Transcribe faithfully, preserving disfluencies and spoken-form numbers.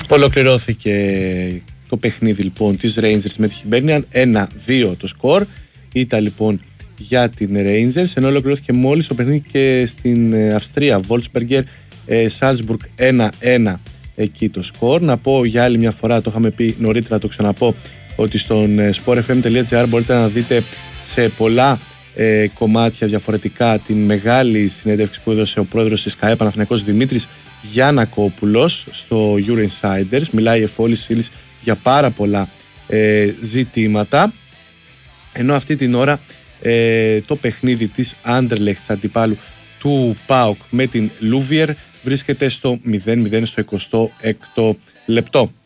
Ολοκληρώθηκε το παιχνίδι λοιπόν της Rangers με τη Hibernian, ένα δύο το σκορ. Ήταν λοιπόν για την Rangers, ενώ ολοκληρώθηκε μόλις το παιχνίδι και στην Αυστρία. Wolfsberger Salzburg ένα ένα εκεί το σκορ. Να πω για άλλη μια φορά, το είχαμε πει νωρίτερα, το ξαναπώ, ότι στον sportfm.gr μπορείτε να δείτε σε πολλά ε, κομμάτια διαφορετικά την μεγάλη συνέντευξη που έδωσε ο πρόεδρος της ΚΑΕ Παναθηναϊκός Δημήτρης Γιαννακόπουλος στο Euro Insiders. Μιλάει εφόλης ύλης για πάρα πολλά ε, ζητήματα, ενώ αυτή την ώρα ε, το παιχνίδι της Anderlecht αντιπάλου του ΠΑΟΚ με την Λούβιερ βρίσκεται στο μηδέν μηδέν στο εικοστό έκτο λεπτό.